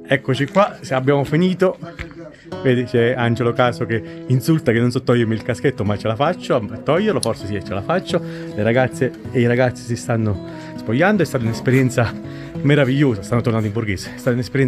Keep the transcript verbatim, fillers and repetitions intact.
Eccoci qua, se abbiamo finito. Vedi, c'è Angelo Caso che insulta che non so togliermi il caschetto, ma ce la faccio a toglierlo, forse sì, ce la faccio. Le ragazze e i ragazzi si stanno spogliando, è stata un'esperienza meravigliosa, stanno tornando in borghese, è stata un'esperienza